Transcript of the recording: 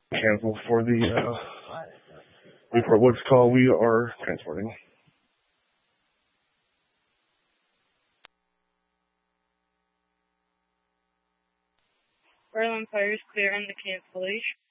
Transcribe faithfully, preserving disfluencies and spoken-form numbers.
cancel for the uh, report. What's called? We are transporting. Berlin Fire is clear on the cancellation.